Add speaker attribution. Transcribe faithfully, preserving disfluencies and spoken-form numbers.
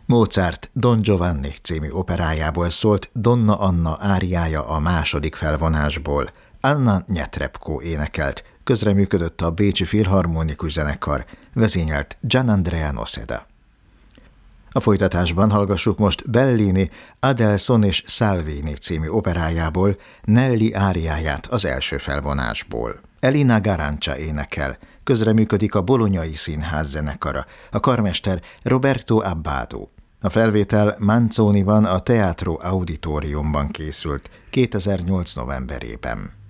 Speaker 1: Mozart Don Giovanni című operájából szólt Donna Anna áriája a második felvonásból. Anna Netrebko énekelt, közreműködött a Bécsi Filharmonikus Zenekar, vezényelt Gianandrea Noseda. A folytatásban hallgassuk most Bellini Adelson és Salvini című operájából Nelli áriáját az első felvonásból. Elina Garancia énekel, közreműködik a Bolognai Színház zenekara, a karmester Roberto Abbado. A felvétel Manzoniban a Teatro Auditoriumban készült kétezer-nyolc novemberében.